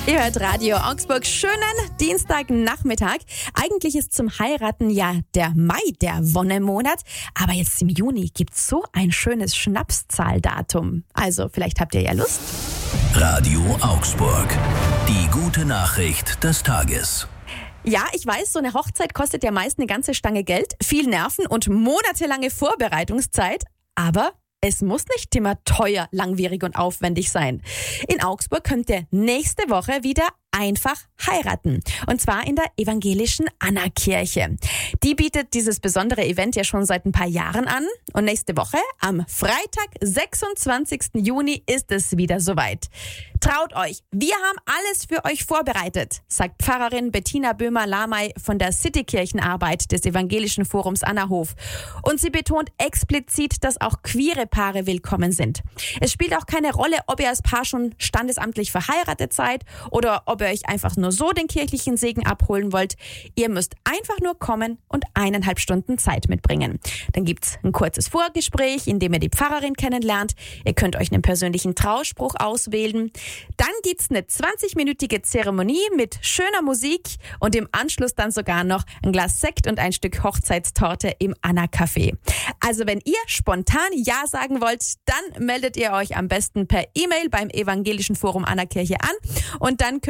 Ihr hört Radio Augsburg. Schönen Dienstagnachmittag. Eigentlich ist zum Heiraten ja der Mai der Wonnemonat. Aber jetzt im Juni gibt's so ein schönes Schnapszahldatum. Also vielleicht habt ihr ja Lust. Radio Augsburg. Die gute Nachricht des Tages. Ja, ich weiß, so eine Hochzeit kostet ja meist eine ganze Stange Geld, viel Nerven und monatelange Vorbereitungszeit. Aber es muss nicht immer teuer, langwierig und aufwendig sein. In Augsburg könnt ihr nächste Woche wieder einfach heiraten. Und zwar in der evangelischen Anna-Kirche. Die bietet dieses besondere Event ja schon seit ein paar Jahren an. Und nächste Woche, am Freitag, 26. Juni, ist es wieder soweit. Traut euch, wir haben alles für euch vorbereitet, sagt Pfarrerin Bettina Böhmer-Lamey von der Citykirchenarbeit des Evangelischen Forums Annahof. Und sie betont explizit, dass auch queere Paare willkommen sind. Es spielt auch keine Rolle, ob ihr als Paar schon standesamtlich verheiratet seid oder ob ihr euch einfach nur so den kirchlichen Segen abholen wollt. Ihr müsst einfach nur kommen und 1,5 Stunden Zeit mitbringen. Dann gibt's ein kurzes Vorgespräch, in dem ihr die Pfarrerin kennenlernt. Ihr könnt euch einen persönlichen Trauspruch auswählen. Dann gibt's eine 20-minütige Zeremonie mit schöner Musik und im Anschluss dann sogar noch ein Glas Sekt und ein Stück Hochzeitstorte im Anna-Café. Also wenn ihr spontan Ja sagen wollt, dann meldet ihr euch am besten per E-Mail beim Evangelischen Forum Anna-Kirche an und dann